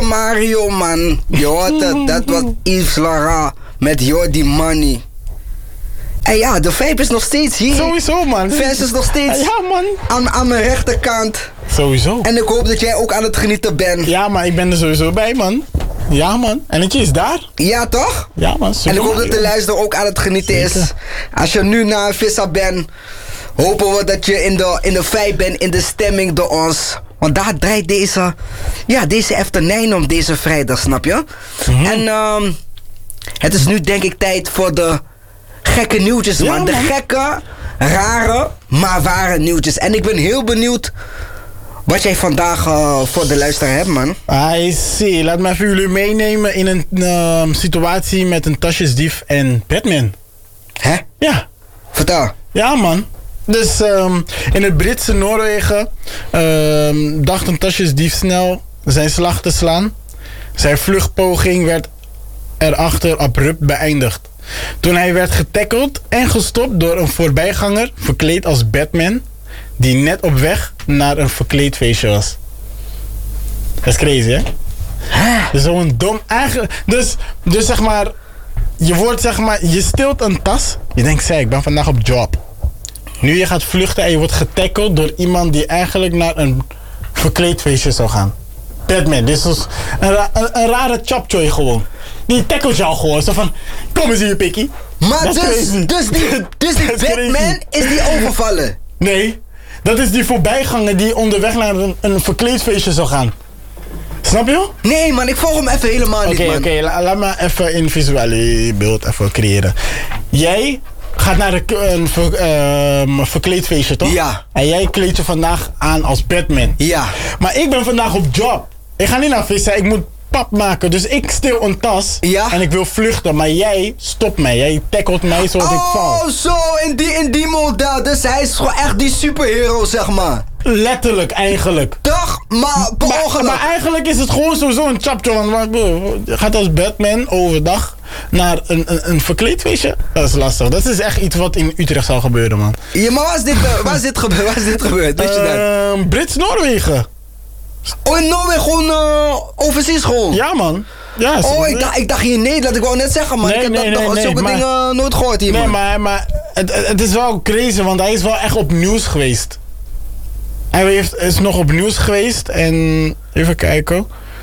Mario, man. Je hoort het, dat was Yves Lara met Jordi Money. En ja, de vibe is nog steeds hier. Sowieso, man. Fans is nog steeds aan mijn rechterkant. Sowieso. En ik hoop dat jij ook aan het genieten bent. Ja, maar ik ben er sowieso bij, man. Ja, man. En het is daar. Ja, toch? Ja, man. En ik hoop dat de luisteraar ook aan het genieten is. Als je nu naar Vissa bent, hopen we dat je in de vibe bent, in de stemming door ons. Want daar draait deze afternoon om deze vrijdag, snap je? En het is nu denk ik tijd voor de gekke nieuwtjes, man. De gekke, rare, maar ware nieuwtjes. En ik ben heel benieuwd wat jij vandaag voor de luisteraar hebt, man. I see. Laat me even jullie meenemen in een situatie met een tasjesdief en Batman. Hè? Ja. Vertel. Ja, man. Dus in het Britse Noorwegen dacht een tasjesdief snel zijn slag te slaan. Zijn vluchtpoging werd erachter abrupt beëindigd. Toen hij werd getackeld en gestopt door een voorbijganger verkleed als Batman, die net op weg naar een verkleedfeestje was. Dat is crazy, hè? Dus zo'n dom... Eigenlijk, dus zeg maar... Je wordt zeg maar... Je steelt een tas. Je denkt, ik ben vandaag op job. Nu je gaat vluchten en je wordt getackeld door iemand die eigenlijk naar een verkleedfeestje zou gaan. Batman, dit is een rare chapchoy gewoon. Die tackelt jou gewoon. Zo van, kom eens hier, pikkie. Maar dus die Batman is die overvallen? Nee, dat is die voorbijganger die onderweg naar een verkleedfeestje zou gaan. Snap je? Nee, man, ik volg hem even helemaal niet, man. Oké, laat me even een visuele beeld even creëren. Jij gaat naar een verkleedfeestje, toch? Ja. En jij kleedt je vandaag aan als Batman. Ja. Maar ik ben vandaag op job. Ik ga niet naar vissen, ik moet pap maken. Dus ik steel een tas. Ja. En ik wil vluchten. Maar jij stopt mij. Jij tackelt mij zodat ik val. Oh, zo, in die model. Dus hij is gewoon echt die superhero, zeg maar. Letterlijk, eigenlijk. Toch? Maar per ongeluk. Maar eigenlijk is het gewoon zo'n chapter. Want je gaat als Batman overdag naar een verkleedfeestje. Dat is lastig. Dat is echt iets wat in Utrecht zou gebeuren, man. Ja, maar waar is dit gebeurd? Weet je dat? Brits-Noorwegen. Oh, in Noorwegen gewoon overzees gewoon? Ja, man. Ja, ik dacht hier in Nederland. Ik wou net zeggen, man. Ik heb zulke dingen nooit gehoord hier, man. Nee, maar het is wel crazy, want hij is wel echt op nieuws geweest. Hij is nog op nieuws geweest en... Even kijken.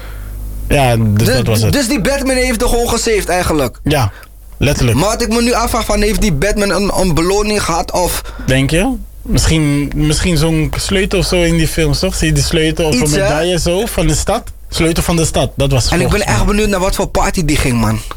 Ja, dus dat was het. Dus die Batman heeft er gewoon gesaved, eigenlijk? Ja, letterlijk. Maar wat ik me nu afvraag van, heeft die Batman een beloning gehad, of... Denk je? Misschien zo'n sleutel of zo in die films, toch? Zie je die sleutel of een medaille zo van de stad? Sleutel van de stad, dat was. En ik ben echt benieuwd naar wat voor party die ging, man.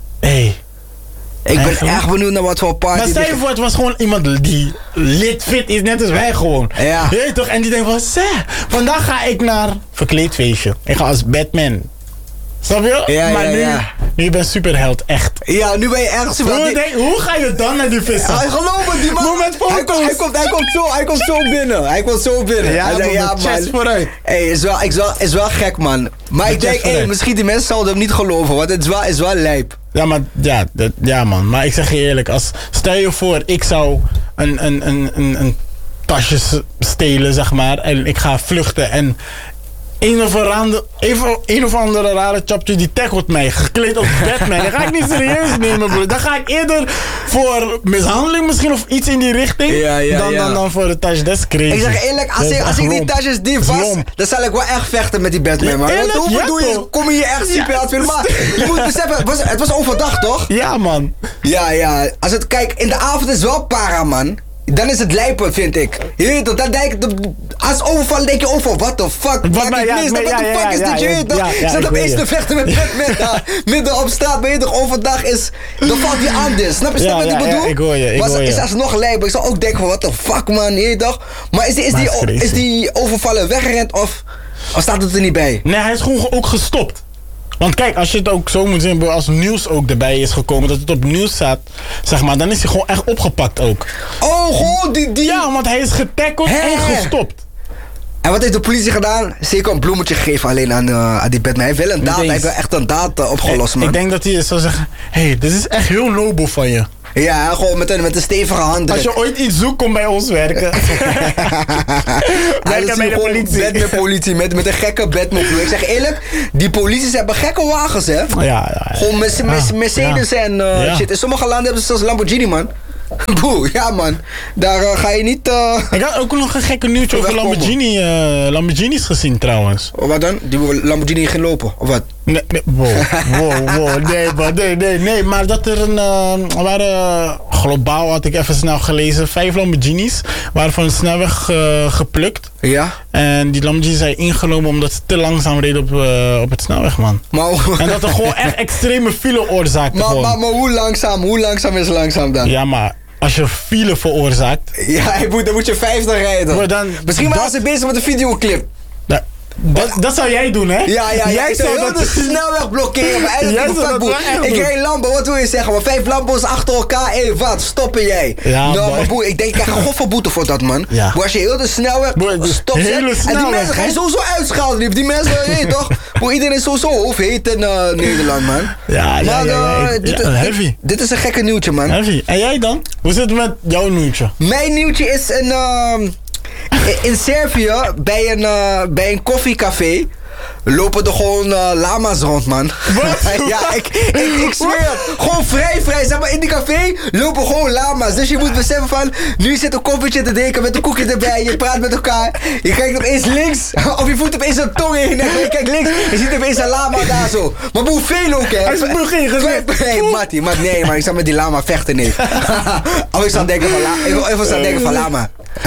Ik ben echt benieuwd naar wat voor party. Maar stel je voor, het was gewoon iemand die fit is, net als wij gewoon. Ja. Weet je toch? En die denkt van, vandaag ga ik naar verkleedfeestje. Ik ga als Batman. Snap je? Ja, maar nu ben je superheld, echt. Ja, nu ben je echt superheld. Hoe ga je dan naar die vissen? Hij geloof me, die man. Hij komt zo binnen. Hij komt zo binnen. Ja, hij man, chest vooruit. Hey, is wel gek, man. Maar ik denk, misschien die mensen zouden hem niet geloven, want het is wel lijp. Ja, maar ja, man. Maar ik zeg je eerlijk, stel je voor, ik zou een tasje stelen, zeg maar, en ik ga vluchten en een of andere rare chapje die tackelt mij, gekleed als Batman. Dat ga ik niet serieus nemen, broer. Dan ga ik eerder voor mishandeling misschien of iets in die richting dan voor de tasje. Dat is crazy. Ik zeg eerlijk, als ik die tasjes die vast, dan zal ik wel echt vechten met die Batman, man. Want hoe bedoel je, kom je hier echt super uit filmen? Maar je moet beseffen, het was overdag, toch? Ja, man. Ja. Kijk, in de avond is wel para, man. Dan is het lijpen, vind ik. Als overvallen denk je over, what the fuck? What the fuck is dit? Je weet toch? Je zat opeens te vechten met Batman midden op straat, maar je toch overdag is... Dan valt die aan dus. Snap je wat ik bedoel? Ik hoor je. Is alsnog lijpen. Ik zou ook denken van, what the fuck, man? Je weet toch? Maar is die overvallen weggerend of staat het er niet bij? Nee, hij is gewoon ook gestopt. Want kijk, als je het ook zo moet zien, als nieuws ook erbij is gekomen, dat het op nieuws staat, zeg maar, dan is hij gewoon echt opgepakt ook. Oh, gewoon die... Ja, want hij is getackeld en gestopt. En wat heeft de politie gedaan? Zeker een bloemetje gegeven alleen aan die Batman. Hij heeft wel echt een daad opgelost, man. Ik denk dat hij zou zeggen, dit is echt heel nobel van je. Ja, gewoon met een stevige hand. Als je ooit iets zoekt, kom bij ons werken. Werken bij de politie. Met een gekke Batmobile. Ik zeg eerlijk, die polities hebben gekke wagens, hè? Ja. Gewoon Mercedes en shit. In sommige landen hebben ze zelfs Lamborghini, man. Boe, ja man. Daar ga je niet... Ik had ook nog een gekke nieuwtje over Lamborghinis gezien trouwens. Wat dan? Die Lamborghini ging lopen, of wat? Nee, wow. Nee, maar dat er waren globaal, had ik even snel gelezen, 5 Lamborghinis waren van de snelweg geplukt. Ja? En die Lamborghinis zijn ingenomen omdat ze te langzaam reden op het snelweg, man. En dat er gewoon echt extreme file oorzaakte. Maar hoe langzaam is langzaam dan? Ja, maar als je file veroorzaakt... Ja, dan moet je 50 rijden. Misschien waren ze bezig met een videoclip. Dat zou jij doen, hè? Ja. Jij zou dat de snelweg blokkeren. Maar ik rijd Lambo, wat wil je zeggen? Maar 5 Lambo's achter elkaar, wat? Stoppen jij? Ja, maar boe, ik denk, ik krijg een godverboete voor dat, man. Ja. Maar als je heel de snelweg stopt, en die mensen gaan je sowieso uitschalen. Die mensen, toch? Iedereen is sowieso hoofdheet in Nederland, man. Ja. Heavy. Dit is een gekke nieuwtje, man. Heavy. En jij dan? Hoe zit het met jouw nieuwtje? Mijn nieuwtje is in Servië, bij een koffiecafé, lopen er gewoon lama's rond, man. Wat? Ja, ik zweer het. Gewoon vrij. Zeg maar, in die café lopen gewoon lama's. Dus je moet beseffen van, nu zit een koffietje te drinken met een koekje erbij. Je praat met elkaar. Je kijkt opeens links. Of je voelt opeens een tong in je nek. Je kijkt links. Je ziet opeens een lama daar zo. Maar boe, veel ook, hè. Hij spuugt in je gezicht. Nee, Mattie. Nee, maar ik zou met die lama vechten, nee. Of ik zou denken van lama.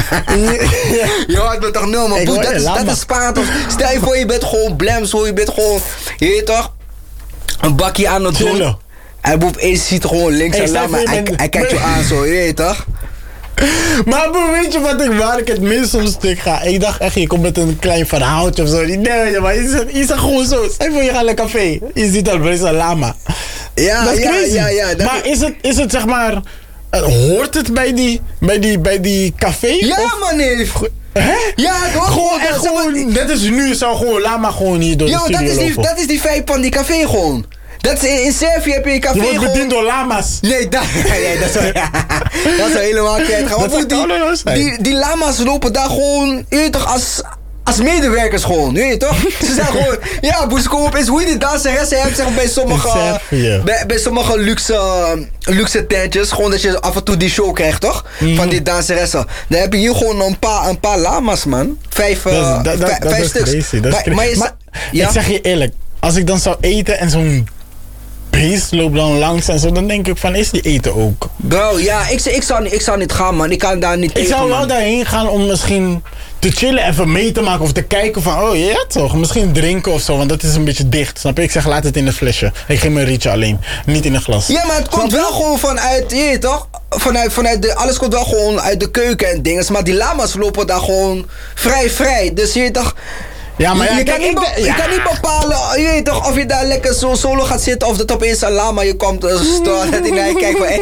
Je hoort me toch nul, maar boe, dat is spaard. Stel je voor, je bent gewoon blemsel, je bent gewoon, je weet toch, een bakje aan het doen. En boe, opeens ziet er gewoon links een lama. Hij kijkt je aan zo, je weet toch. Maar weet je waar ik het minst om stuk ga? Ik dacht echt, je komt met een klein verhaaltje of zo. Nee, maar je zegt gewoon zo. Stel voor, je gaat naar een café. Je ziet al een lama. Ja, dat is crazy. Ja. Maar is het zeg maar... hoort het bij die café? Ja, man, neef. Hè? Ja, toch? Gewoon, net als nu zou gewoon lama gewoon hier door de studio lopen. Dat is die vibe van die café gewoon. Dat is in Servië heb je een café. Je wordt bediend door lama's. Nee, dat zou helemaal kwijt gaan. Die lama's lopen daar gewoon, je weet toch, als medewerkers gewoon, weet je toch? Ze zijn gewoon, ze komen opeens, hoe je die danseressen hebt, zeg maar, bij sommige luxe tentjes, gewoon dat je af en toe die show krijgt, toch? Van die danseressen. Dan heb je hier gewoon een paar lama's, man. 5 stuks. Maar ik zeg je eerlijk, als ik dan zou eten en zo'n beest loopt dan langs en zo, dan denk ik van, is die eten ook? Bro, ja, ik zou niet gaan, man. Ik kan daar niet tegen, ik zou wel daarheen gaan om misschien te chillen, even mee te maken of te kijken van, ja toch, misschien drinken of zo, want dat is een beetje dicht, snap je? Ik zeg, laat het in een flesje. Ik geef me een rietje alleen, niet in een glas. Ja, maar het komt wel gewoon vanuit, je weet toch? Alles komt wel gewoon uit de keuken en dingen, maar die lama's lopen daar gewoon vrij. Dus je weet toch... Ja, maar je kan niet bepalen, je weet toch, of je daar lekker zo solo gaat zitten of dat opeens een lama je komt staan en die naar je kijkt van,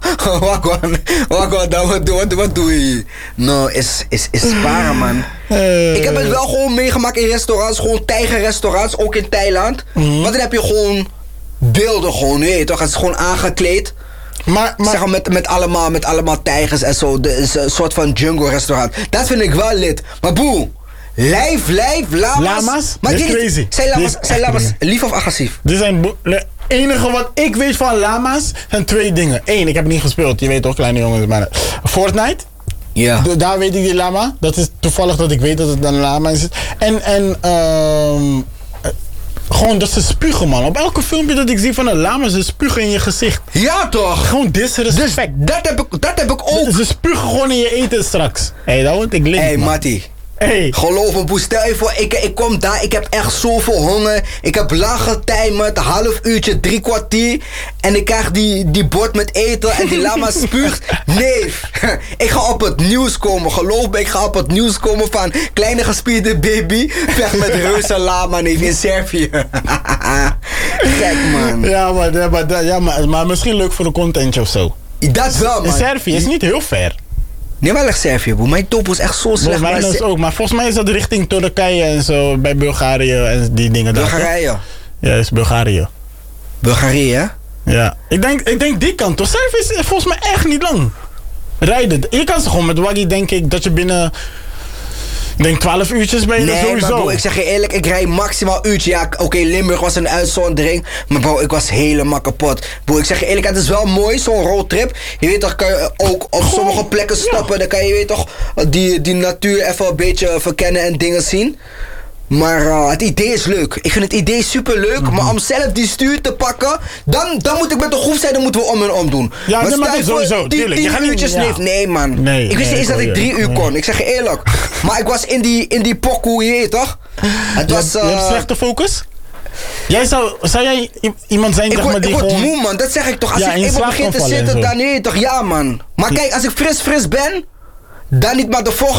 wat doe je hier? Nou, is sparen, man. Ik heb het wel gewoon meegemaakt in restaurants, gewoon tijgerrestaurants, ook in Thailand. Want dan heb je gewoon beelden gewoon, je weet toch, het is gewoon aangekleed. Maar zeg maar met allemaal tijgers en zo, een soort van jungle restaurant. Dat vind ik wel lit. Maar boe. Live, lama's. Maar dit is crazy. Zijn lama's lief of agressief? Het enige wat ik weet van lama's zijn 2 dingen. 1, ik heb niet gespeeld. Je weet toch, kleine jongens. Maar Fortnite. Ja. Daar weet ik die lama. Dat is toevallig dat ik weet dat het een lama is. En gewoon dat ze spugen, man. Op elke filmpje dat ik zie van een lama, ze spugen in je gezicht. Ja, toch? Gewoon disrespect. Dus dat heb ik ook. Ze spugen gewoon in je eten straks. Dat word ik link, man. Mattie. Geloof me, boe, stel je voor, ik kom daar, ik heb echt zoveel honger. Ik heb lang getimerd, een half uurtje, 3 kwartier. En ik krijg die bord met eten en die lama spuugt. Nee, ik ga op het nieuws komen, geloof me, ik ga op het nieuws komen van kleine gespierde baby vecht met reuze lama, neef, in Servië. Kijk, man. Maar misschien leuk voor een contentje of zo. Dat wel, man. In Servië is niet heel ver. Nee, wel echt Servië, boe. Mijn topo is echt zo slecht. Mijn is ook, maar volgens mij is dat richting Turkije en zo, bij Bulgarije en die dingen. Bulgarije? Ja, is Bulgarije. Bulgarije, hè? Ja, ik denk die kant toch. Surfen is volgens mij echt niet lang. Rijden. Je kan ze gewoon met waggy, denk ik, dat je binnen... Ik denk 12 uurtjes ben je er sowieso. Maar bro, ik zeg je eerlijk, ik rijd maximaal uurtje. Ja, oké, Limburg was een uitzondering. Maar bro, ik was helemaal kapot. Bro, ik zeg je eerlijk, het is wel mooi, zo'n roadtrip. Je weet toch, kan je ook op sommige plekken stoppen. Ja. Dan kan je, weet toch, die natuur even een beetje verkennen en dingen zien. Maar het idee is leuk. Ik vind het idee super leuk. Maar om zelf die stuur te pakken, dan moet ik met de groep zijn, dan moeten we om en om doen. Ja, maar dat is sowieso. 10 uurtjes, nee man. Ik wist niet eens dat ik 3 uur kon. Ik zeg je eerlijk. Maar ik was in die pokoe, je weet toch? Het was, je hebt slechte focus? Zou jij iemand zijn die gewoon... Ik word moe man, dat zeg ik toch. Als ik eenmaal begin te zitten, dan nee toch, ja man. Maar kijk, als ik fris ben, dan niet, maar de volgende